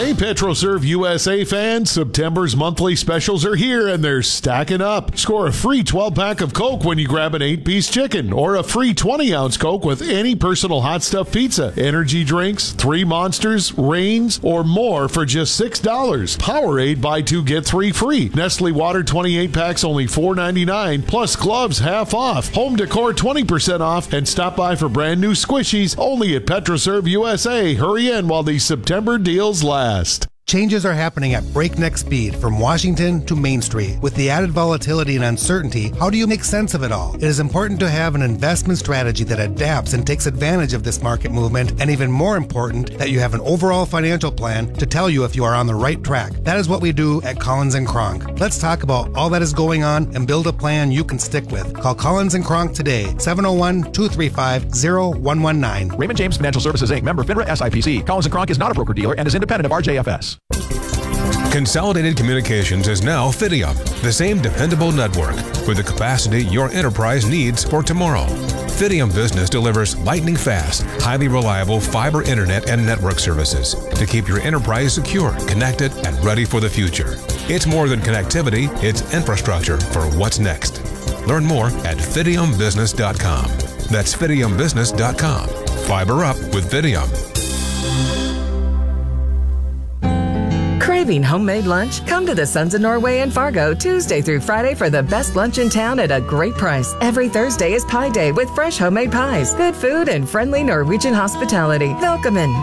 Hey, PetroServe USA fans, September's monthly specials are here and they're stacking up. Score a free 12-pack of Coke when you grab an 8-piece chicken or a free 20-ounce Coke with any personal hot stuff pizza, energy drinks, 3 Monsters, Reigns, or more for just $6. Powerade, buy 2, get 3 free. Nestle Water 28 packs only $4.99, plus gloves half off. Home decor 20% off, and stop by for brand new squishies only at PetroServe USA. Hurry in while these September deals last. Changes are happening at breakneck speed from Washington to Main Street. With the added volatility and uncertainty, how do you make sense of it all? It is important to have an investment strategy that adapts and takes advantage of this market movement, and even more important, that you have an overall financial plan to tell you if you are on the right track. That is what we do at Collins & Kronk. Let's talk about all that is going on and build a plan you can stick with. Call Collins & Kronk today, 701-235-0119. Raymond James Financial Services, Inc., member FINRA SIPC. Collins & Kronk is not a broker-dealer and is independent of RJFS. Consolidated Communications is now Fidium, the same dependable network with the capacity your enterprise needs for tomorrow. Fidium Business delivers lightning-fast, highly reliable fiber internet and network services to keep your enterprise secure, connected, and ready for the future. It's more than connectivity, it's infrastructure for what's next. Learn more at fidiumbusiness.com. That's fidiumbusiness.com. Fiber up with Fidium. Craving homemade lunch? Come to the Sons of Norway in Fargo Tuesday through Friday for the best lunch in town at a great price. Every Thursday is Pie Day with fresh homemade pies, good food, and friendly Norwegian hospitality. Welcome in.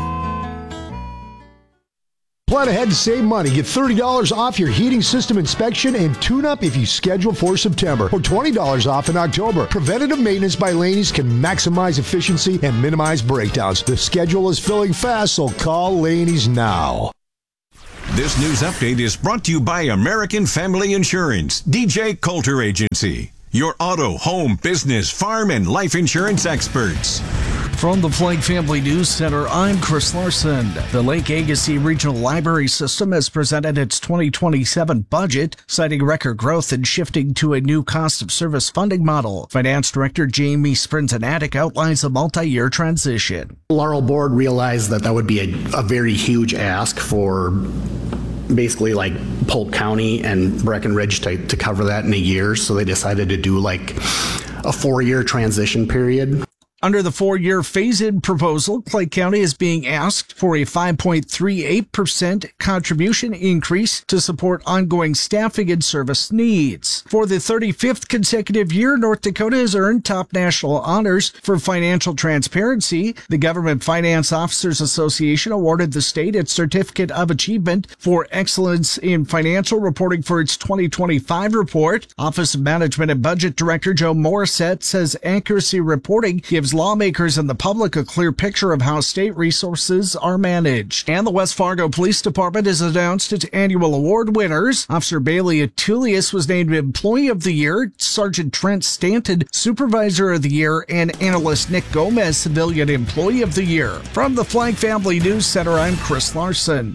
Plan ahead to save money. Get $30 off your heating system inspection and tune-up if you schedule for September, or $20 off in October. Preventative maintenance by Laney's can maximize efficiency and minimize breakdowns. The schedule is filling fast, so call Laney's now. This news update is brought to you by American Family Insurance, DJ Coulter Agency, your auto, home, business, farm, and life insurance experts. From the Flake Family News Center, I'm Chris Larson. The Lake Agassiz Regional Library System has presented its 2027 budget, citing record growth and shifting to a new cost of service funding model. Finance Director Jamie Sprinzanatic outlines a multi-year transition. Laurel Board realized that would be a very huge ask for basically like Polk County and Breckenridge to cover that in a year, so they decided to do like a 4-year transition period. Under the 4-year phase-in proposal, Clay County is being asked for a 5.38% contribution increase to support ongoing staffing and service needs. For the 35th consecutive year, North Dakota has earned top national honors for financial transparency. The Government Finance Officers Association awarded the state its Certificate of Achievement for Excellence in Financial Reporting for its 2025 report. Office of Management and Budget Director Joe Morissette says accuracy reporting gives lawmakers and the public a clear picture of how state resources are managed. And the West Fargo Police Department has announced its annual award winners. Officer Bailey Atulius was named Employee of the Year, Sergeant Trent Stanton Supervisor of the Year, and Analyst Nick Gomez Civilian Employee of the Year. From the Flake Family News Center, I'm Chris Larson.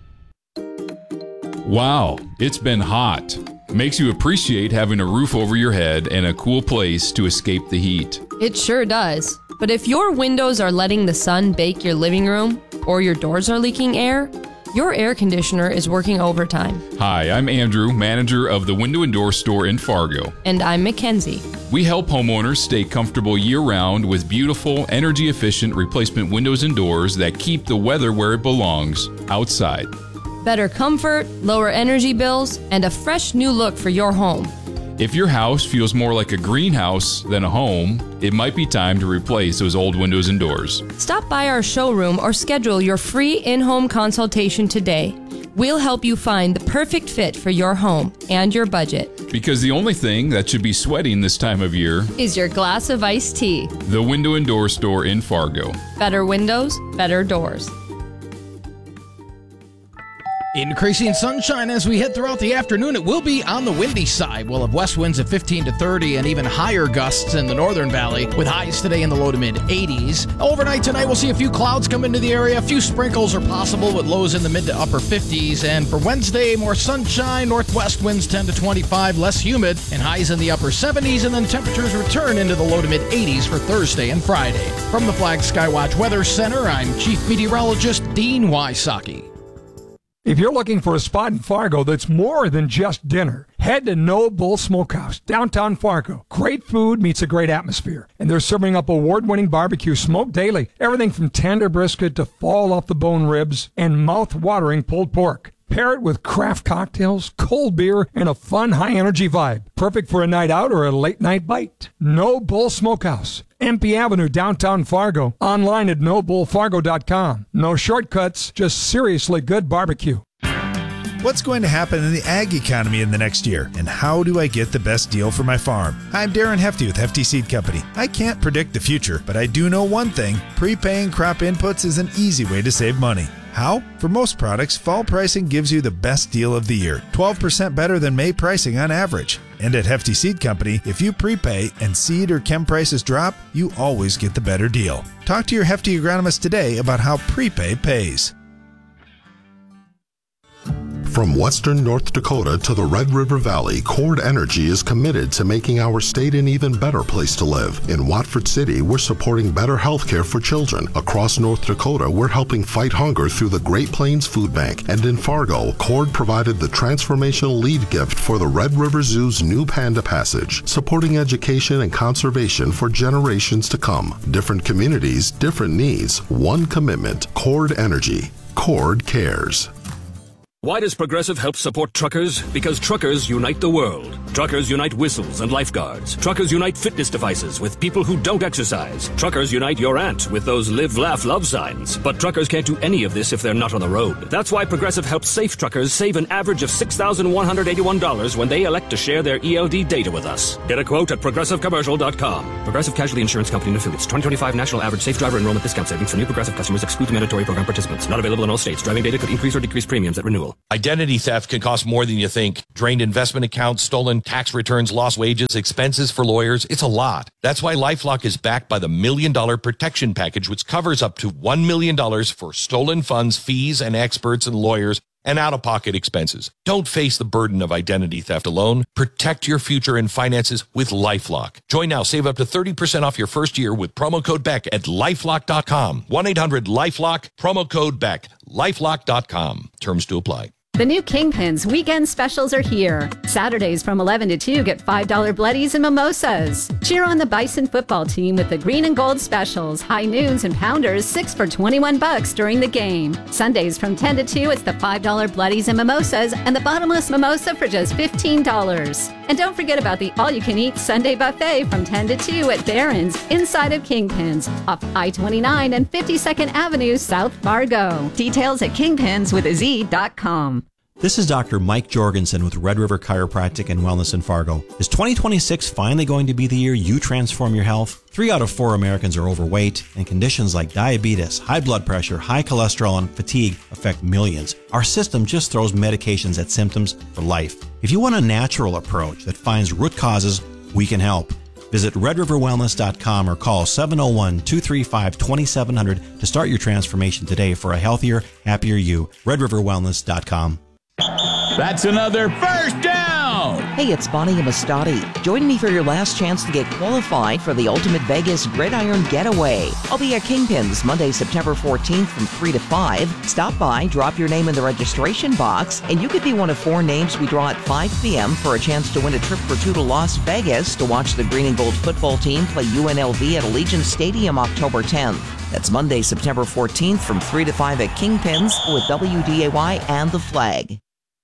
Wow, it's been hot. Makes you appreciate having a roof over your head and a cool place to escape the heat. It sure does. But if your windows are letting the sun bake your living room, or your doors are leaking air, your air conditioner is working overtime. Hi, I'm Andrew, manager of the Window and Door Store in Fargo. And I'm Mackenzie. We help homeowners stay comfortable year-round with beautiful, energy-efficient replacement windows and doors that keep the weather where it belongs, outside. Better comfort, lower energy bills, and a fresh new look for your home. If your house feels more like a greenhouse than a home, it might be time to replace those old windows and doors. Stop by our showroom or schedule your free in-home consultation today. We'll help you find the perfect fit for your home and your budget. Because the only thing that should be sweating this time of year is your glass of iced tea. The Window and Door Store in Fargo. Better windows, better doors. Increasing sunshine as we head throughout the afternoon. It will be on the windy side. We'll have west winds of 15 to 30 and even higher gusts in the northern valley, with highs today in the low to mid 80s. Overnight tonight, we'll see a few clouds come into the area. A few sprinkles are possible with lows in the mid to upper 50s. And for Wednesday, more sunshine, northwest winds 10 to 25, less humid, and highs in the upper 70s. And then temperatures return into the low to mid 80s for Thursday and Friday. From the Flag Skywatch Weather Center, I'm Chief Meteorologist Dean Wysocki. If you're looking for a spot in Fargo that's more than just dinner, head to No Bull Smokehouse, downtown Fargo. Great food meets a great atmosphere. And they're serving up award-winning barbecue smoked daily. Everything from tender brisket to fall-off-the-bone ribs and mouth-watering pulled pork. Pair it with craft cocktails, cold beer, and a fun, high-energy vibe. Perfect for a night out or a late-night bite. No Bull Smokehouse. MP Avenue, downtown Fargo. Online at nobullfargo.com. No shortcuts, just seriously good barbecue. What's going to happen in the ag economy in the next year, and how do I get the best deal for my farm? I'm Darren Hefty with Hefty Seed Company. I can't predict the future, but I do know one thing. Prepaying crop inputs is an easy way to save money. How? For most products, fall pricing gives you the best deal of the year, 12% better than May pricing on average. And at Hefty Seed Company, if you prepay and seed or chem prices drop, you always get the better deal. Talk to your Hefty agronomist today about how prepay pays. From western North Dakota to the Red River Valley, Cord Energy is committed to making our state an even better place to live. In Watford City, we're supporting better health care for children. Across North Dakota, we're helping fight hunger through the Great Plains Food Bank. And in Fargo, Cord provided the transformational lead gift for the Red River Zoo's new Panda Passage, supporting education and conservation for generations to come. Different communities, different needs, one commitment. Cord Energy. Cord cares. Why does Progressive help support truckers? Because truckers unite the world. Truckers unite whistles and lifeguards. Truckers unite fitness devices with people who don't exercise. Truckers unite your aunt with those live, laugh, love signs. But truckers can't do any of this if they're not on the road. That's why Progressive helps safe truckers save an average of $6,181 when they elect to share their ELD data with us. Get a quote at progressivecommercial.com. Progressive Casualty Insurance Company and Affiliates. 2025 National Average Safe Driver Enrollment Discount Savings for new Progressive customers excludes mandatory program participants. Not available in all states. Driving data could increase or decrease premiums at renewal. Identity theft can cost more than you think. Drained investment accounts, stolen tax returns, lost wages, expenses for lawyers. It's a lot. That's why LifeLock is backed by the $1 Million Protection Package, which covers up to $1 million for stolen funds, fees, and experts and lawyers and out-of-pocket expenses. Don't face the burden of identity theft alone. Protect your future and finances with LifeLock. Join now. Save up to 30% off your first year with promo code BECK at LifeLock.com. 1-800-LifeLock, promo code BECK. LifeLock.com. Terms to apply. The new Kingpins weekend specials are here. Saturdays from 11 to 2 get $5 bloodies and mimosas. Cheer on the Bison football team with the green and gold specials, high noons and pounders, 6 for $21 during the game. Sundays from 10 to 2, it's the $5 bloodies and mimosas and the bottomless mimosa for just $15. And don't forget about the all-you-can-eat Sunday buffet from 10 to 2 at Barron's inside of Kingpins off I-29 and 52nd Avenue, South Fargo. Details at kingpinswithaz.com. This is Dr. Mike Jorgensen with Red River Chiropractic and Wellness in Fargo. Is 2026 finally going to be the year you transform your health? 3 out of 4 Americans are overweight, and conditions like diabetes, high blood pressure, high cholesterol, and fatigue affect millions. Our system just throws medications at symptoms for life. If you want a natural approach that finds root causes, we can help. Visit redriverwellness.com or call 701-235-2700 to start your transformation today for a healthier, happier you. redriverwellness.com. That's another first down! Hey, it's Bonnie Amistadi. Join me for your last chance to get qualified for the Ultimate Vegas Gridiron Getaway. I'll be at Kingpins Monday, September 14th from 3 to 5. Stop by, drop your name in the registration box, and you could be one of 4 names we draw at 5 p.m. for a chance to win a trip for 2 to Las Vegas to watch the Green and Gold football team play UNLV at Allegiant Stadium October 10th. That's Monday, September 14th from 3 to 5 at Kingpins with WDAY and The Flag.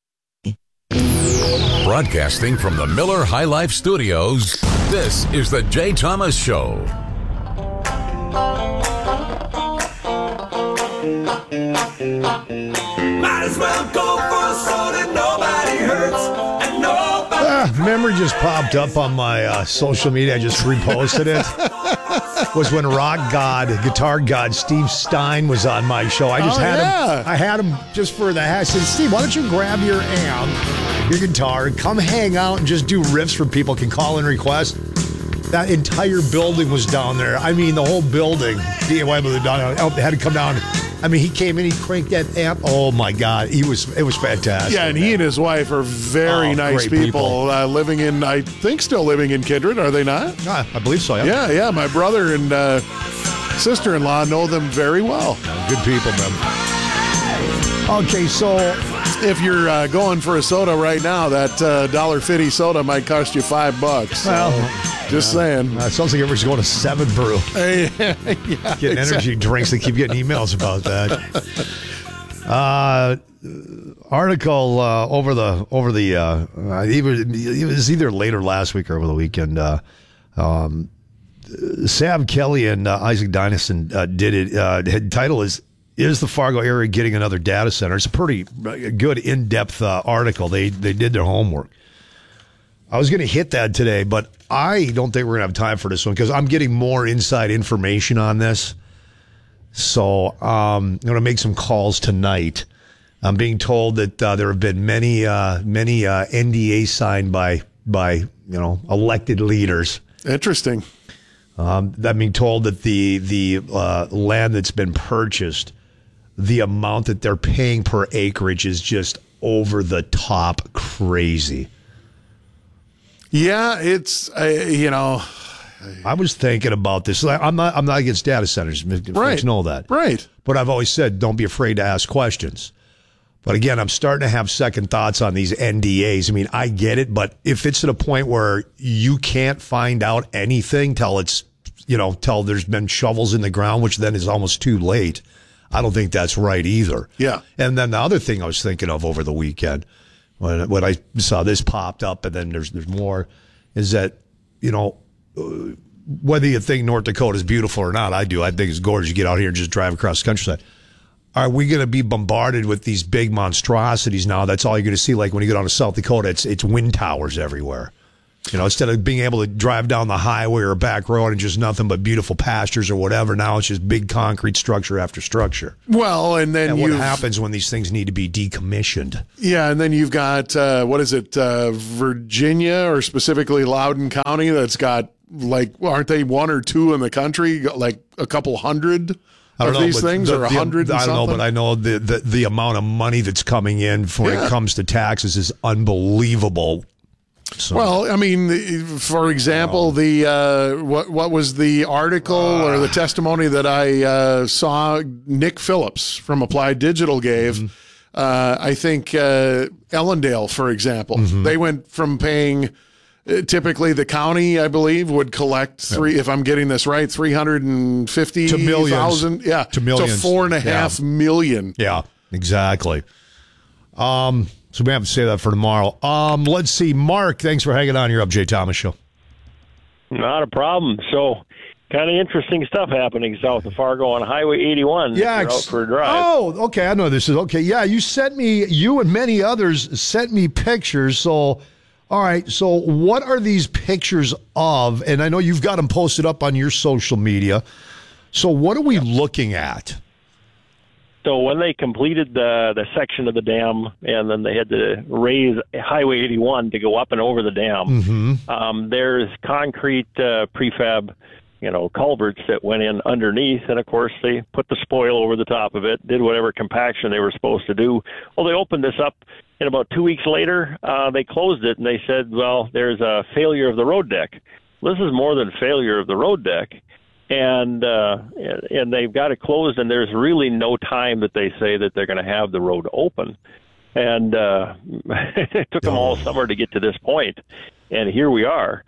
Broadcasting from the Miller High Life Studios, this is the Jay Thomas Show. Might as well go for a so that nobody hurts and nobody... Memory just popped up on my social media. I just reposted it. Was when rock god, guitar god Steve Stein was on my show. I just had him just for the heck. I said, Steve, why don't you grab your amp, your guitar, and come hang out and just do riffs for people, can call and request. That entire building was down there. I mean, the whole building. They had to come down. I mean, he came in, he cranked that amp. Oh my God, it was fantastic. Yeah, and he and his wife are very nice people. Living in, I think, still living in Kindred, are they not? I believe so. Yeah. Yeah. My brother and sister-in-law know them very well. Good people, man. Okay, so if you're going for a soda right now, that $1.50 soda might cost you $5. So, Well, just saying. It sounds like everybody's going to 7 Brew. Yeah, getting energy drinks. They keep getting emails about that. Article over the it was either later last week or over the weekend. Sam Kelly and Isaac Dynaston did it. The title is the Fargo area getting another data center? It's a pretty good in-depth article. They did their homework. I was going to hit that today, but I don't think we're going to have time for this one because I'm getting more inside information on this. So I'm going to make some calls tonight. I'm being told that there have been many NDAs signed by elected leaders. Interesting. I'm being told that the land that's been purchased, the amount that they're paying per acreage is just over the top crazy. Yeah, it's I was thinking about this. I'm not against data centers. Right. Folks know that. Right. But I've always said don't be afraid to ask questions. But again, I'm starting to have second thoughts on these NDAs. I mean, I get it, but if it's at a point where you can't find out anything till there's been shovels in the ground, which then is almost too late, I don't think that's right either. Yeah. And then the other thing I was thinking of over the weekend, when I saw this popped up, and then there's more, is that, whether you think North Dakota is beautiful or not, I do. I think it's gorgeous. You get out here and just drive across the countryside. Are we going to be bombarded with these big monstrosities now? That's all you're going to see. Like when you go down to South Dakota, it's wind towers everywhere. Instead of being able to drive down the highway or a back road and just nothing but beautiful pastures or whatever, now it's just big concrete structure after structure. Well, and what happens when these things need to be decommissioned? Yeah, and then you've got, Virginia, or specifically Loudoun County, that's got, aren't they one or two in the country, like a couple hundred of these things, or 100 I don't know, but I know the amount of money that's coming in when it comes to taxes is unbelievable. So. Well, I mean, for example, what was the article or the testimony that I saw Nick Phillips from Applied Digital gave? Mm-hmm. I think Ellendale, for example, they went from paying. Typically, the county, I believe, would collect if I'm getting this right, 350,000, to millions, to $4.5 million. Yeah, exactly. So we have to say that for tomorrow. Let's see, Mark. Thanks for hanging on. You're up, Jay Thomas Show. Not a problem. So, kind of interesting stuff happening south of Fargo on Highway 81. Yeah, out for a drive. Oh, okay. I know this is okay. Yeah, you and many others sent me pictures. So. All right, so what are these pictures of? And I know you've got them posted up on your social media. So what are we looking at? So when they completed the section of the dam, and then they had to raise Highway 81 to go up and over the dam, there's concrete prefab, culverts that went in underneath, and of course they put the spoil over the top of it, did whatever compaction they were supposed to do. Well, they opened this up, and about 2 weeks later, they closed it, and they said, well, there's a failure of the road deck. Well, this is more than failure of the road deck, and they've got it closed, and there's really no time that they say that they're going to have the road open. And it took them all summer to get to this point, and here we are.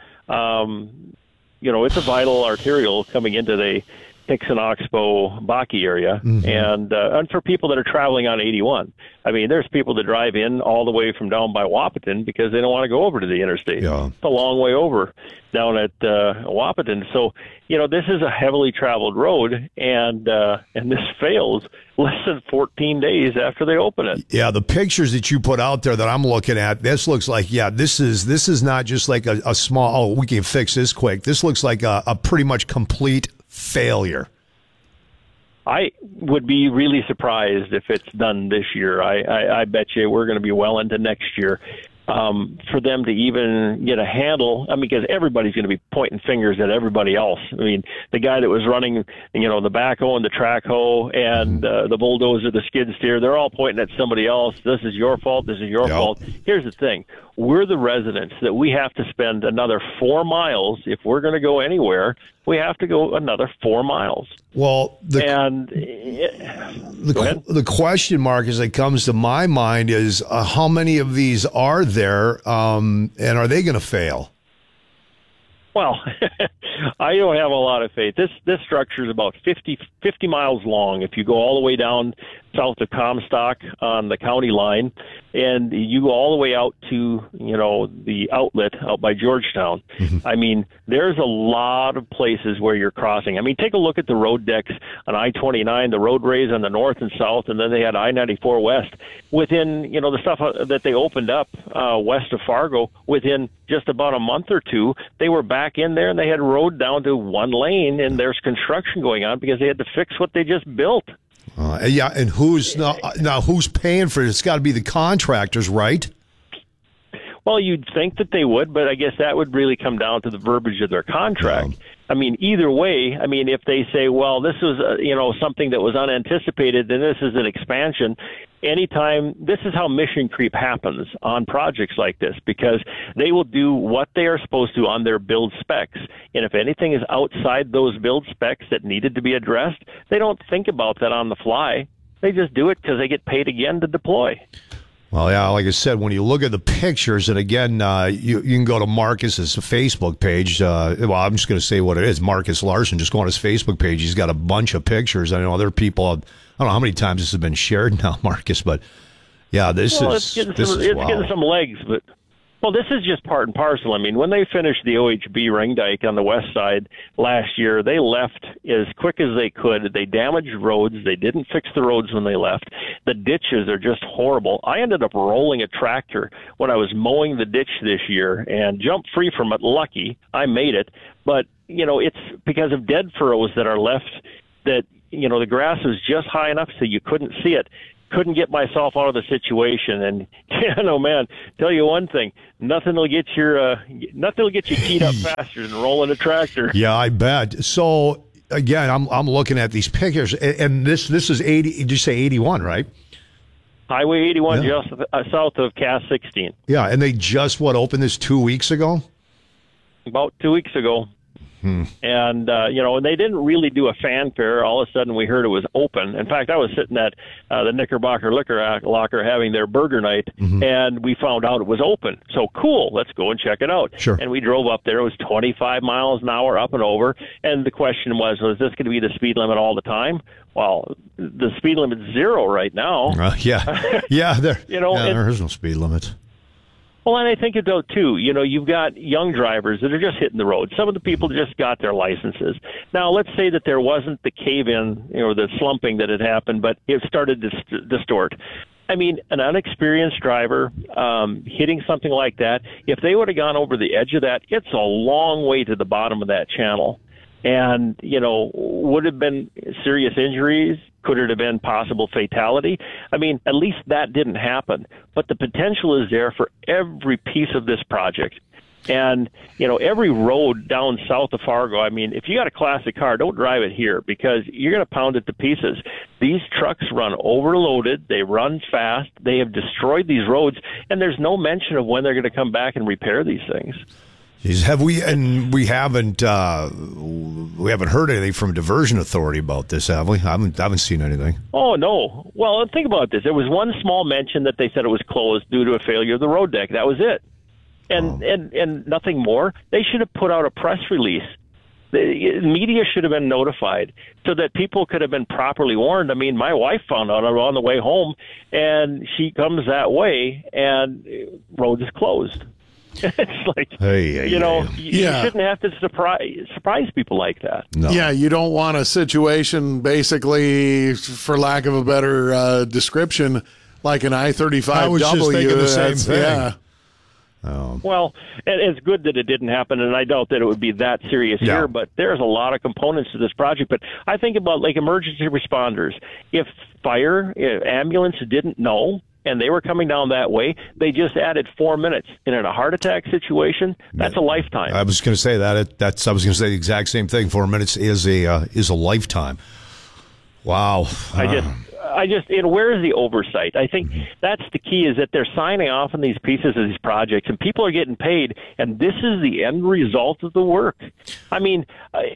It's a vital arterial coming into the Hickson, Oxbow, Bakke area, and for people that are traveling on 81. I mean, there's people that drive in all the way from down by Wahpeton because they don't want to go over to the interstate. Yeah. It's a long way over down at Wahpeton. So, this is a heavily traveled road, and this fails less than 14 days after they open it. Yeah, the pictures that you put out there that I'm looking at, this looks like, this is not just like a small, we can fix this quick. This looks like a pretty much complete failure. I would be really surprised if it's done this year. I bet you we're going to be well into next year. for them to even get a handle. I mean, because everybody's going to be pointing fingers at everybody else. I mean, the guy that was running, the backhoe and the track hoe and the bulldozer, the skid steer, they're all pointing at somebody else. This is your fault. This is your fault. Here's the thing. We're the residents that we have to spend another 4 miles. If we're going to go anywhere, we have to go another 4 miles. Well, the question mark as it comes to my mind is how many of these are there, and are they going to fail? Well, I don't have a lot of faith. This structure is about 50 miles long. If you go all the way down south of Comstock on the county line, and you go all the way out to, the outlet out by Georgetown. Mm-hmm. I mean, there's a lot of places where you're crossing. I mean, take a look at the road decks on I-29, the roadways on the north and south, and then they had I-94 west. Within, the stuff that they opened up west of Fargo, within just about a month or two, they were back in there and they had road down to 1 lane, and there's construction going on because they had to fix what they just built. And who's now who's paying for it? It's got to be the contractors, right? Well, you'd think that they would, but I guess that would really come down to the verbiage of their contract. Yeah. I mean, either way, if they say, well, this was, something that was unanticipated, then this is an expansion. Anytime, this is how mission creep happens on projects like this, because they will do what they are supposed to on their build specs. And if anything is outside those build specs that needed to be addressed, they don't think about that on the fly. They just do it because they get paid again to deploy. Well, yeah, like I said, when you look at the pictures, and again, you can go to Marcus's Facebook page. I'm just going to say what it is. Marcus Larson, just go on his Facebook page. He's got a bunch of pictures. I know other people, I don't know how many times this has been shared now, Marcus, but yeah, it's getting some legs, but this is just part and parcel. I mean, when they finished the OHB ring dike on the west side last year, they left as quick as they could. They damaged roads. They didn't fix the roads when they left. The ditches are just horrible. I ended up rolling a tractor when I was mowing the ditch this year and jumped free from it. Lucky, I made it. But, it's because of dead furrows that are left that, the grass was just high enough so you couldn't see it. Couldn't get myself out of the situation, and man, tell you one thing: nothing will get you keyed up faster than rolling a tractor. Yeah, I bet. So again, I'm looking at these pictures, and this is 80. Did you say 81? Right? Highway 81, just south of Cass 16. Yeah, and they just opened this 2 weeks ago. About 2 weeks ago. And, and they didn't really do a fanfare. All of a sudden we heard it was open. In fact, I was sitting at the Knickerbocker Liquor Locker having their burger night, and we found out it was open. So cool, let's go and check it out. Sure. And we drove up there. It was 25 miles an hour up and over. And the question was this going to be the speed limit all the time? Well, the speed limit's 0 right now. There is no speed limit. Well, and I think about, too, you've got young drivers that are just hitting the road. Some of the people just got their licenses. Now, let's say that there wasn't the cave-in or the slumping that had happened, but it started to distort. I mean, an unexperienced driver hitting something like that, if they would have gone over the edge of that, it's a long way to the bottom of that channel. And, would have been serious injuries? Could it have been possible fatality? I mean, at least that didn't happen. But the potential is there for every piece of this project. And, every road down south of Fargo, I mean, if you got a classic car, don't drive it here because you're going to pound it to pieces. These trucks run overloaded. They run fast. They have destroyed these roads. And there's no mention of when they're going to come back and repair these things. We haven't heard anything from Diversion Authority about this, have we? I haven't seen anything. Oh, no. Well, think about this. There was one small mention that they said it was closed due to a failure of the road deck. That was it. And nothing more. They should have put out a press release. The media should have been notified so that people could have been properly warned. I mean, my wife found out on the way home, and she comes that way, and road is closed. It's like, you shouldn't have to surprise people like that. No. Yeah, you don't want a situation, basically, for lack of a better description, like an I-35W. I was just thinking the same thing. Yeah. Well, and it's good that it didn't happen, and I doubt that it would be that serious here, but there's a lot of components to this project. But I think about, like, emergency responders. If ambulance didn't know, and they were coming down that way, they just added 4 minutes. And in a heart attack situation, that's a lifetime. I was going to say that. I was going to say the exact same thing. 4 minutes is a lifetime. Wow. I just, and where is the oversight? I think that's the key, is that they're signing off on these pieces of these projects, and people are getting paid, and this is the end result of the work. I mean,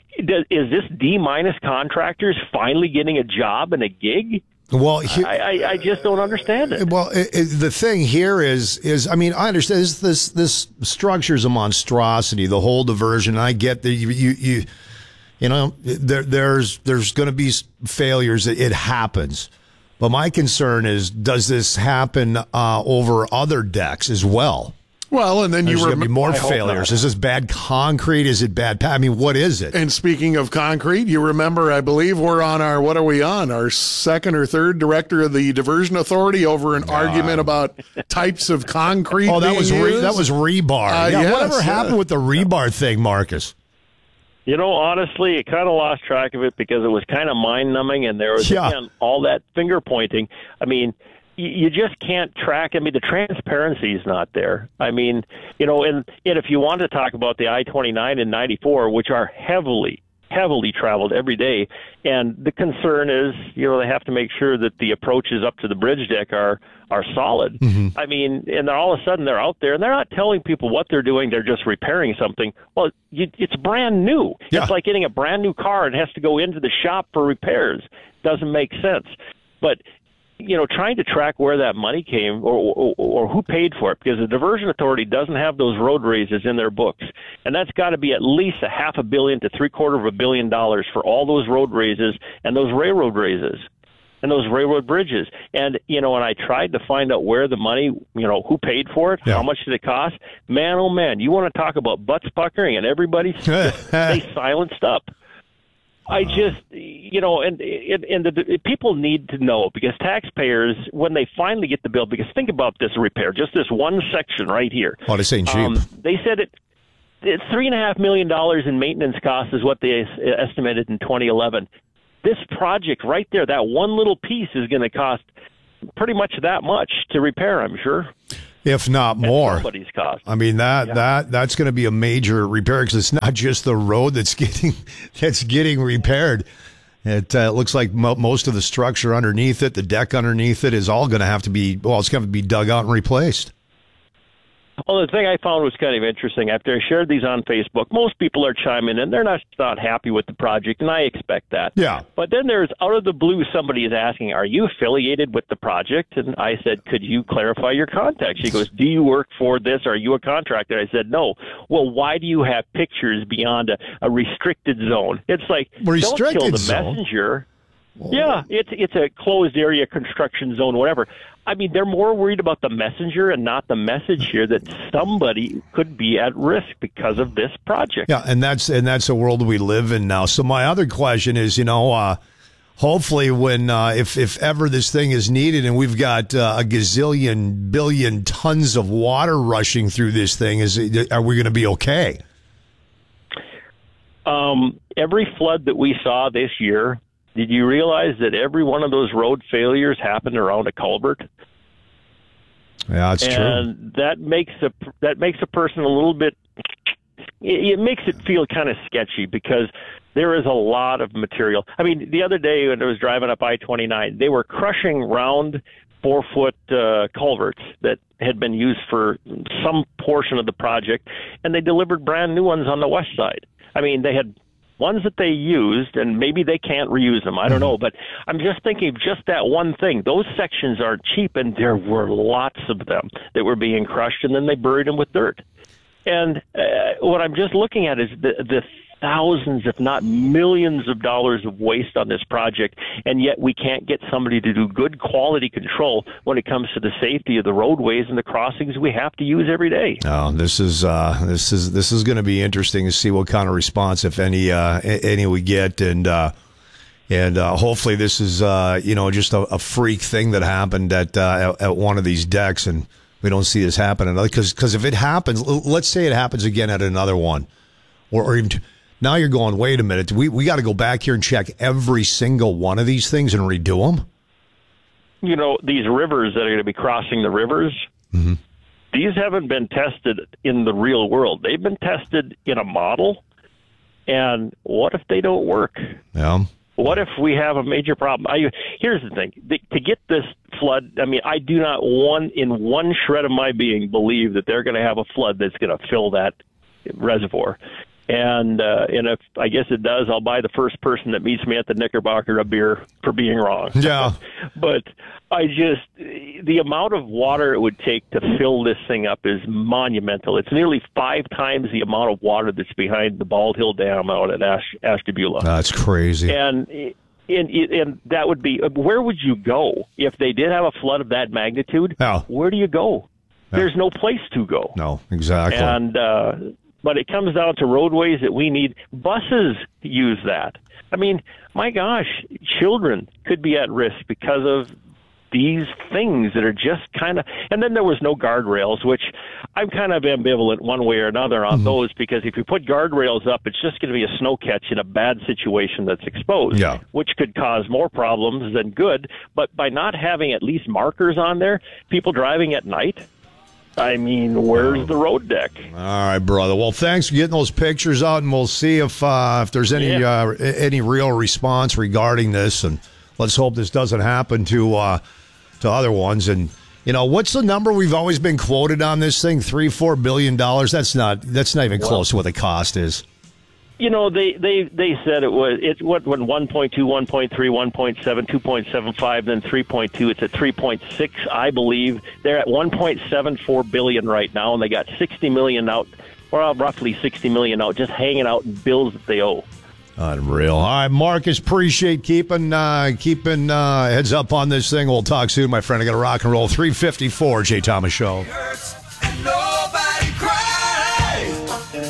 is this D-minus contractors finally getting a job and a gig? Well, I just don't understand it. Well, the thing here is I mean, I understand this structure is a monstrosity, the whole diversion. I get that you know, there's going to be failures. It happens. But my concern is, does this happen over other decks as well? Well, and then there's going to be more failures. Is this bad concrete? Is it bad? I mean, what is it? And speaking of concrete, you remember, I believe we're on our, what are we on? Our second or third director of the Diversion Authority over an argument about types of concrete. Oh, that was rebar. Yes, whatever happened with the rebar thing, Marcus? You know, honestly, it kind of lost track of it because it was kind of mind-numbing, and there was, again, all that finger-pointing. I mean, you just can't track. I mean, the transparency is not there. I mean, you know, and if you want to talk about the I-29 and 94, which are heavily traveled every day, and the concern is, you know, they have to make sure that the approaches up to the bridge deck are solid. Mm-hmm. I mean, and then all of a sudden they're out there and they're not telling people what they're doing. They're just repairing something. Well, it's brand new. Yeah. It's like getting a brand new car and has to go into the shop for repairs. Doesn't make sense. But, you know, trying to track where that money came or who paid for it, because the Diversion Authority doesn't have those road raises in their books. And that's got to be at least $500 million to $750 million for all those road raises and those railroad raises and those railroad bridges. And, you know, and I tried to find out where the money, you know, who paid for it, how much did it cost? Man, oh man, you want to talk about butts puckering and everybody they silenced up. I just, you know, and the people need to know, because taxpayers, when they finally get the bill, because think about this repair, just this one section right here. Oh, this ain't cheap. They said it's $3.5 million in maintenance costs is what they estimated in 2011. This project right there, that one little piece, is going to cost pretty much that much to repair, I'm sure. If not more. Somebody's cost. I mean, that's going to be a major repair, because it's not just the road that's getting repaired. It looks like most of the structure underneath it, the deck underneath it, is all going to have to be, well, it's going to be dug out and replaced. Well, the thing I found was kind of interesting. After I shared these on Facebook, most people are chiming in. They're not happy with the project, and I expect that. Yeah. But then there's, out of the blue, somebody is asking, are you affiliated with the project? And I said, could you clarify your contact? She goes, do you work for this? Are you a contractor? I said, no. Well, why do you have pictures beyond a restricted zone? It's like, don't kill the messenger. Yeah, it's a closed area, construction zone, whatever. I mean, they're more worried about the messenger and not the message here that somebody could be at risk because of this project. Yeah, and that's the world we live in now. So my other question is, you know, hopefully when if ever this thing is needed and we've got a gazillion billion tons of water rushing through this thing, are we going to be okay? Every flood that we saw this year, did you realize that every one of those road failures happened around a culvert? Yeah, that's true. And that makes a person a little bit. It makes it feel kind of sketchy, because there is a lot of material. I mean, the other day when I was driving up I-29, they were crushing round 4-foot culverts that had been used for some portion of the project, and they delivered brand new ones on the west side. I mean, they had ones that they used, and maybe they can't reuse them. I don't know, but I'm just thinking of just that one thing. Those sections aren't cheap, and there were lots of them that were being crushed, and then they buried them with dirt. And what I'm just looking at is the thousands, if not millions of dollars of waste on this project, and yet we can't get somebody to do good quality control when it comes to the safety of the roadways and the crossings we have to use every day. Oh, this is going to be interesting to see what kind of response, if any we get, and hopefully this is just a freak thing that happened at one of these decks, and we don't see this happen, because if it happens, let's say it happens again at another one, or even. Now you're going, wait a minute, we got to go back here and check every single one of these things and redo them? these rivers that are going to be crossing the rivers, these haven't been tested in the real world. They've been tested in a model. And what if they don't work? Yeah. What if we have a major problem? Here's the thing. To get this flood, I do not in one shred of my being believe that they're going to have a flood that's going to fill that reservoir. And if I guess it does, I'll buy the first person that meets me at the Knickerbocker a beer for being wrong. Yeah. But the amount of water it would take to fill this thing up is monumental. It's nearly 5 times the amount of water that's behind the Bald Hill Dam out at Ashtabula. That's crazy. And that would be, where would you go if they did have a flood of that magnitude? Yeah. Where do you go? Yeah. There's no place to go. No, exactly. And but it comes down to roadways that we need. Buses use that. My gosh, children could be at risk because of these things that are just kind of, and then there was no guardrails, which I'm kind of ambivalent one way or another on those, because if you put guardrails up, it's just going to be a snow catch in a bad situation that's exposed, which could cause more problems than good. But by not having at least markers on there, people driving at night, where's the road deck? All right, brother. Well, thanks for getting those pictures out, and we'll see if there's any real response regarding this, and let's hope this doesn't happen to other ones. And what's the number we've always been quoted on this thing? $3-4 billion. That's not even close to what the cost is. They said it went 1.2, 1.3, 1.7, 2.75, then 3.2. It's at 3.6, I believe. They're at 1.74 billion right now, and they got 60 million out, or roughly 60 million out, just hanging out in bills that they owe. Unreal. All right, Marcus, appreciate keeping heads up on this thing. We'll talk soon, my friend. I got to rock and roll. 3:54, Jay Thomas Show. And nobody cries.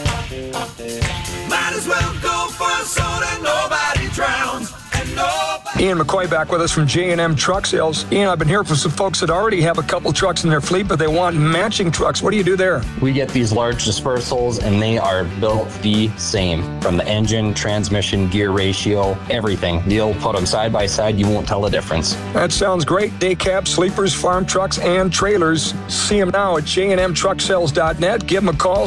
Might as well go for a soda. Nobody drowns. And nobody. Ian McCoy back with us from J&M Truck Sales. Ian, I've been hearing from some folks that already have a couple trucks in their fleet, but they want matching trucks. What do you do there? We get these large dispersals, and they are built the same. From the engine, transmission, gear ratio, everything. You'll put them side by side, you won't tell the difference. That sounds great. Day cabs, sleepers, farm trucks, and trailers. See them now at jnmtrucksales.net. Give them a call,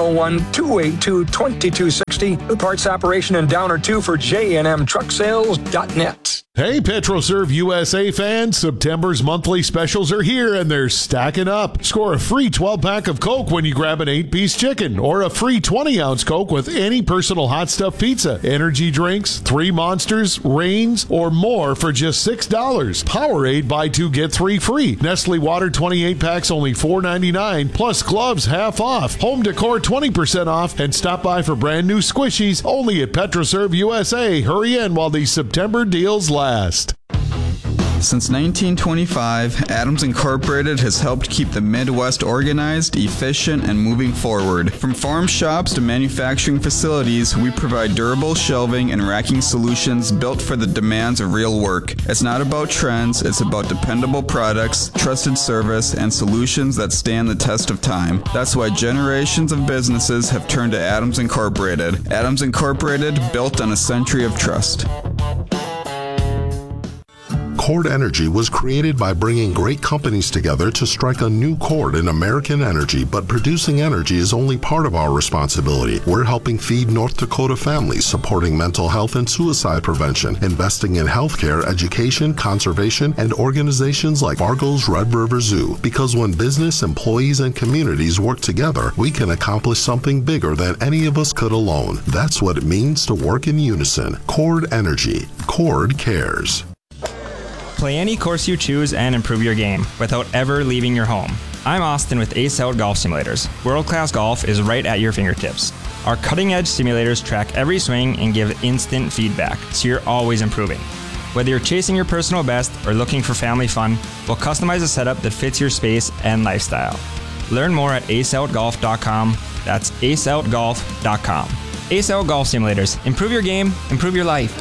701-282-2260. The parts operation in Downer 2 for jnmtrucksales.net. Hey, PetroServe USA fans, September's monthly specials are here and they're stacking up. Score a free 12-pack of Coke when you grab an 8-piece chicken, or a free 20-ounce Coke with any personal hot stuff pizza, energy drinks, 3 Monsters, Reigns, or more for just $6. Powerade, buy 2, get 3 free. Nestle Water 28 packs only $4.99, plus gloves half off. Home decor 20% off, and stop by for brand new squishies only at PetroServe USA. Hurry in while these September deals last. Since 1925, Adams Incorporated has helped keep the Midwest organized, efficient, and moving forward. From farm shops to manufacturing facilities, we provide durable shelving and racking solutions built for the demands of real work. It's not about trends, it's about dependable products, trusted service, and solutions that stand the test of time. That's why generations of businesses have turned to Adams Incorporated. Adams Incorporated, built on a century of trust. Chord Energy was created by bringing great companies together to strike a new chord in American energy, but producing energy is only part of our responsibility. We're helping feed North Dakota families, supporting mental health and suicide prevention, investing in healthcare, education, conservation, and organizations like Fargo's Red River Zoo. Because when business, employees, and communities work together, we can accomplish something bigger than any of us could alone. That's what it means to work in unison. Chord Energy. Chord cares. Play any course you choose and improve your game without ever leaving your home. I'm Austin with Ace Out Golf Simulators. World-class golf is right at your fingertips. Our cutting-edge simulators track every swing and give instant feedback, so you're always improving. Whether you're chasing your personal best or looking for family fun, we'll customize a setup that fits your space and lifestyle. Learn more at aceoutgolf.com. That's aceoutgolf.com. Ace Out Golf Simulators. Improve your game, improve your life.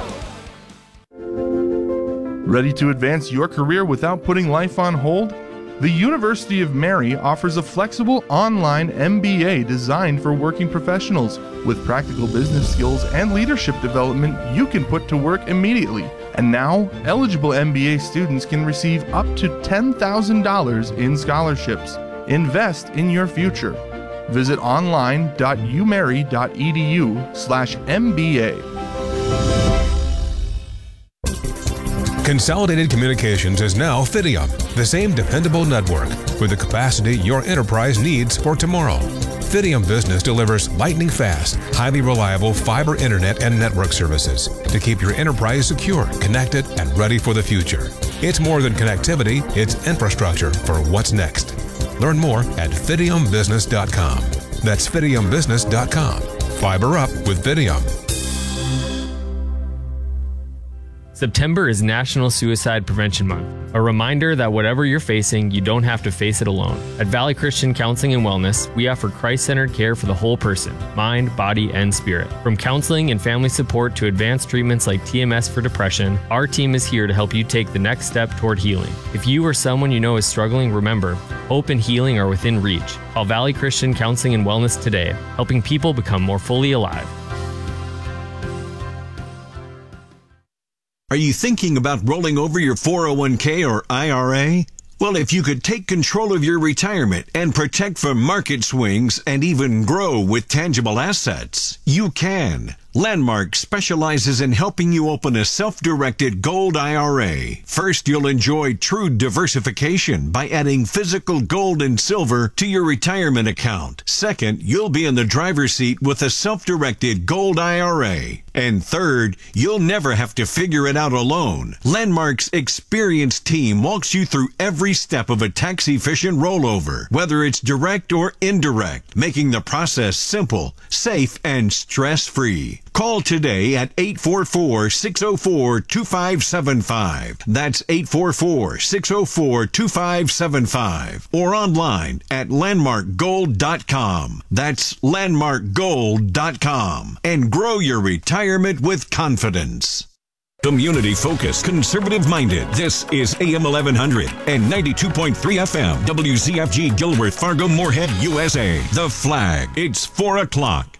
Ready to advance your career without putting life on hold? The University of Mary offers a flexible online MBA designed for working professionals. With practical business skills and leadership development, you can put to work immediately. And now, eligible MBA students can receive up to $10,000 in scholarships. Invest in your future. Visit online.umary.edu/MBA. Consolidated Communications is now Fidium, the same dependable network with the capacity your enterprise needs for tomorrow. Fidium Business delivers lightning-fast, highly reliable fiber internet and network services to keep your enterprise secure, connected, and ready for the future. It's more than connectivity, it's infrastructure for what's next. Learn more at fidiumbusiness.com. That's fidiumbusiness.com. Fiber up with Fidium. September is National Suicide Prevention Month, a reminder that whatever you're facing, you don't have to face it alone. At Valley Christian Counseling and Wellness, we offer Christ-centered care for the whole person, mind, body, and spirit. From counseling and family support to advanced treatments like TMS for depression, our team is here to help you take the next step toward healing. If you or someone you know is struggling, remember, hope and healing are within reach. Call Valley Christian Counseling and Wellness today, helping people become more fully alive. Are you thinking about rolling over your 401k or IRA? Well, if you could take control of your retirement and protect from market swings and even grow with tangible assets, you can. Landmark specializes in helping you open a self-directed gold IRA. First, you'll enjoy true diversification by adding physical gold and silver to your retirement account. Second, you'll be in the driver's seat with a self-directed gold IRA. And third, you'll never have to figure it out alone. Landmark's experienced team walks you through every step of a tax-efficient rollover, whether it's direct or indirect, making the process simple, safe, and stress-free. Call today at 844-604-2575. That's 844-604-2575. Or online at landmarkgold.com. That's landmarkgold.com. And grow your retirement with confidence. Community-focused, conservative-minded. This is AM 1100 and 92.3 FM. WZFG Gilbert, Fargo, Moorhead, USA. The Flag. It's 4 o'clock.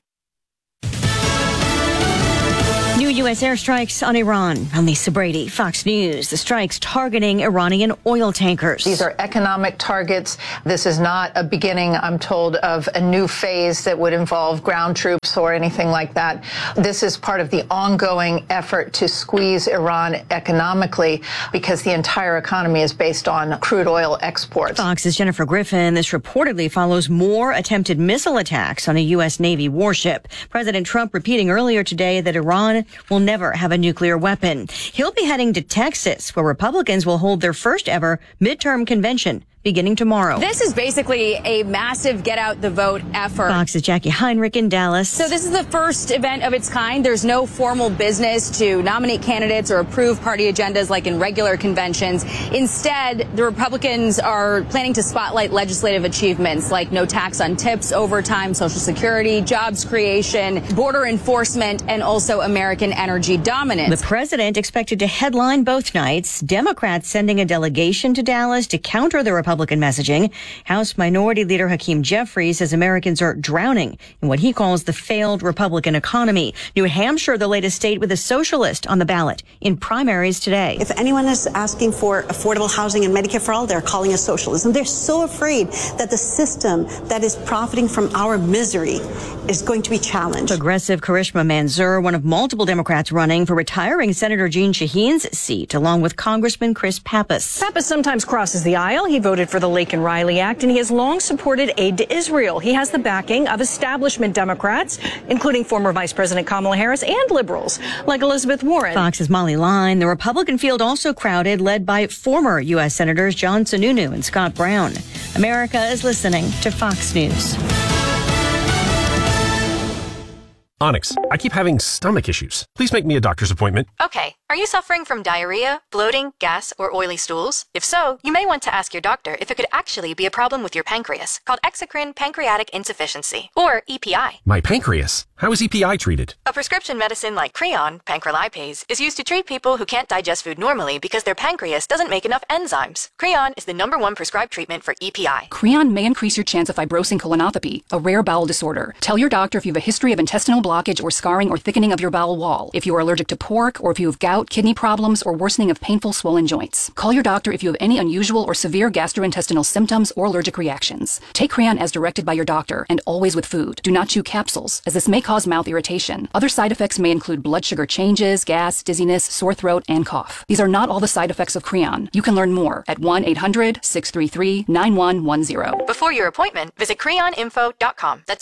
New U.S. airstrikes on Iran. I'm Lisa Brady, Fox News. The strikes targeting Iranian oil tankers. These are economic targets. This is not a beginning, I'm told, of a new phase that would involve ground troops or anything like that. This is part of the ongoing effort to squeeze Iran economically because the entire economy is based on crude oil exports. Fox's Jennifer Griffin. This reportedly follows more attempted missile attacks on a U.S. Navy warship. President Trump repeating earlier today that Iran will never have a nuclear weapon. He'll be heading to Texas, where Republicans will hold their first ever midterm convention beginning tomorrow. This is basically a massive get out the vote effort. Fox's Jackie Heinrich in Dallas. So this is the first event of its kind. There's no formal business to nominate candidates or approve party agendas like in regular conventions. Instead, the Republicans are planning to spotlight legislative achievements like no tax on tips, overtime, Social Security, jobs creation, border enforcement, and also American energy dominance. The president expected to headline both nights. Democrats sending a delegation to Dallas to counter the Republican messaging. House Minority Leader Hakeem Jeffries says Americans are drowning in what he calls the failed Republican economy. New Hampshire, the latest state with a socialist on the ballot in primaries today. If anyone is asking for affordable housing and Medicare for all, they're calling us socialism. They're so afraid that the system that is profiting from our misery is going to be challenged. Progressive Karishma Manzoor, one of multiple Democrats running for retiring Senator Jeanne Shaheen's seat, along with Congressman Chris Pappas. Pappas sometimes crosses the aisle. He voted for the Laken Riley Act, and he has long supported aid to Israel. He has the backing of establishment Democrats, including former Vice President Kamala Harris and liberals like Elizabeth Warren. Fox's Molly Line. The Republican field also crowded, led by former U.S. Senators John Sununu and Scott Brown. America is listening to Fox News. Onyx, I keep having stomach issues. Please make me a doctor's appointment. Okay. Are you suffering from diarrhea, bloating, gas, or oily stools? If so, you may want to ask your doctor if it could actually be a problem with your pancreas, called exocrine pancreatic insufficiency, or EPI. My pancreas? How is EPI treated? A prescription medicine like Creon, pancrelipase, is used to treat people who can't digest food normally because their pancreas doesn't make enough enzymes. Creon is the #1 prescribed treatment for EPI. Creon may increase your chance of fibrosing colonopathy, a rare bowel disorder. Tell your doctor if you have a history of intestinal blockage or scarring or thickening of your bowel wall, if you are allergic to pork, or if you have gout, kidney problems, or worsening of painful swollen joints. Call your doctor if you have any unusual or severe gastrointestinal symptoms or allergic reactions. Take Creon as directed by your doctor, and always with food. Do not chew capsules, as this may cause mouth irritation. Other side effects may include blood sugar changes, gas, dizziness, sore throat, and cough. These are not all the side effects of Creon. You can learn more at 1-800-633-9110. Before your appointment, visit creoninfo.com. That's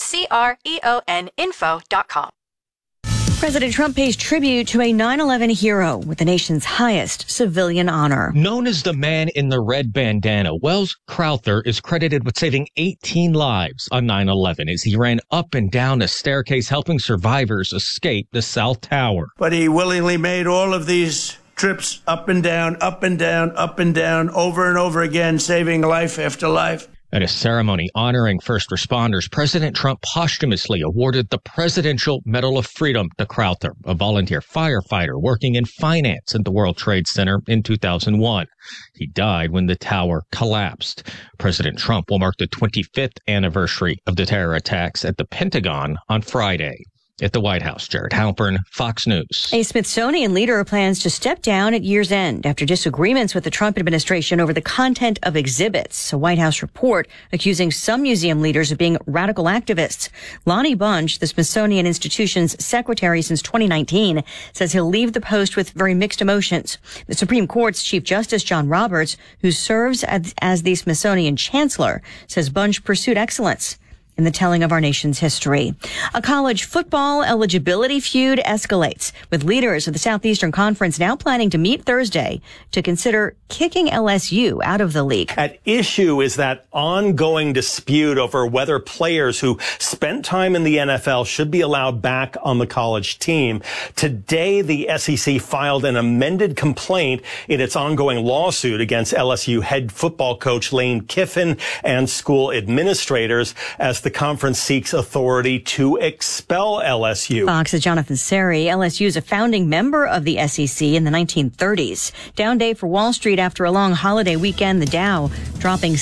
CREON info.com. President Trump pays tribute to a 9/11 hero with the nation's highest civilian honor. Known as the man in the red bandana, Welles Crowther is credited with saving 18 lives on 9/11 as he ran up and down a staircase helping survivors escape the South Tower. But he willingly made all of these trips up and down, up and down, up and down, over and over again, saving life after life. At a ceremony honoring first responders, President Trump posthumously awarded the Presidential Medal of Freedom to Crowther, a volunteer firefighter working in finance at the World Trade Center in 2001. He died when the tower collapsed. President Trump will mark the 25th anniversary of the terror attacks at the Pentagon on Friday. At the White House, Jared Halpern, Fox News. A Smithsonian leader plans to step down at year's end after disagreements with the Trump administration over the content of exhibits. A White House report accusing some museum leaders of being radical activists. Lonnie Bunch, the Smithsonian Institution's secretary since 2019, says he'll leave the post with very mixed emotions. The Supreme Court's Chief Justice John Roberts, who serves as the Smithsonian chancellor, says Bunch pursued excellence in the telling of our nation's history. A college football eligibility feud escalates, with leaders of the Southeastern Conference now planning to meet Thursday to consider kicking LSU out of the league. At issue is that ongoing dispute over whether players who spent time in the NFL should be allowed back on the college team. Today, the SEC filed an amended complaint in its ongoing lawsuit against LSU head football coach Lane Kiffin and school administrators as the conference seeks authority to expel LSU. Fox's Jonathan Seri. LSU is a founding member of the SEC in the 1930s. Down day for Wall Street after a long holiday weekend, the Dow dropping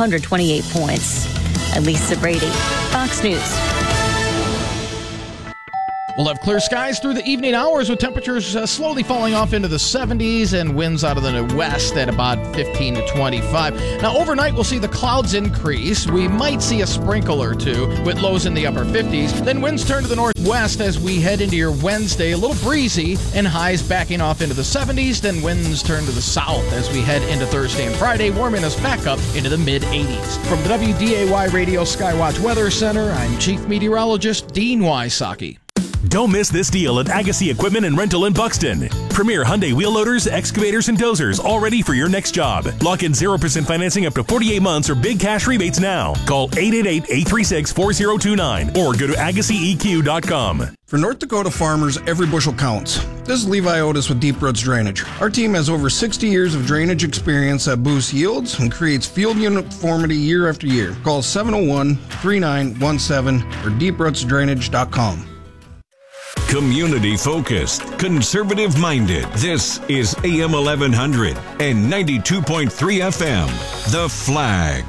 628 points. Lisa Brady, Fox News. We'll have clear skies through the evening hours with temperatures slowly falling off into the 70s and winds out of the west at about 15 to 25. Now, overnight, we'll see the clouds increase. We might see a sprinkle or two with lows in the upper 50s. Then winds turn to the northwest as we head into your Wednesday. A little breezy and highs backing off into the 70s. Then winds turn to the south as we head into Thursday and Friday, warming us back up into the mid-80s. From the WDAY Radio Skywatch Weather Center, I'm Chief Meteorologist Dean Wysocki. Don't miss this deal at Agassi Equipment and Rental in Buxton. Premier Hyundai wheel loaders, excavators, and dozers, all ready for your next job. Lock in 0% financing up to 48 months or big cash rebates now. Call 888-836-4029 or go to AgassiEQ.com. For North Dakota farmers, every bushel counts. This is Levi Otis with Deep Roots Drainage. Our team has over 60 years of drainage experience that boosts yields and creates field uniformity year after year. Call 701-3917 or deeprootsdrainage.com. Community focused, conservative minded. This is AM 1100 and 92.3 FM. The Flag.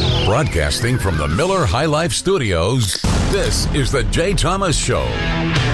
Broadcasting from the Miller High Life Studios, this is the Jay Thomas Show.